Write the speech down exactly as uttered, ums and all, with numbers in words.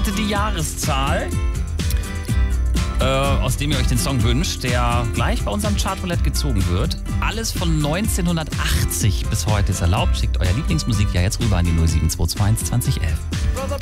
bitte die Jahreszahl, äh, aus dem ihr euch den Song wünscht, der gleich bei unserem Chartroulette gezogen wird. Alles von neunzehnhundertachtzig bis heute ist erlaubt. Schickt euer Lieblingsmusik ja jetzt rüber an die null sieben zwei zwei eins zwanzig elf.